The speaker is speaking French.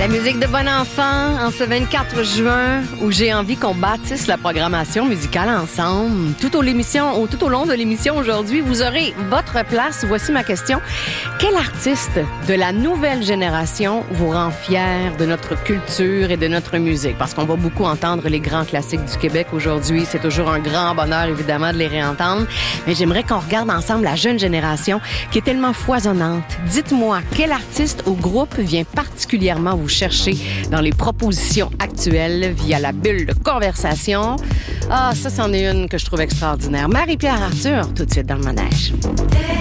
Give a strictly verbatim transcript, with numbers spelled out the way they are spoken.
La musique de bon enfant en ce vingt-quatre juin où j'ai envie qu'on bâtisse la programmation musicale ensemble. Tout au, l'émission, tout au long de l'émission aujourd'hui, vous aurez votre place. Voici ma question. Quel artiste de la nouvelle génération vous rend fier de notre culture et de notre musique? Parce qu'on va beaucoup entendre les grands classiques du Québec aujourd'hui. C'est toujours un grand bonheur, évidemment, de les réentendre. Mais j'aimerais qu'on regarde ensemble la jeune génération qui est tellement foisonnante. Dites-moi, quel artiste ou groupe vient particulièrement vous chercher dans les propositions actuelles via la bulle de conversation? Ah, ça, c'en est une que je trouve extraordinaire. Marie-Pierre Arthur, tout de suite dans le manège.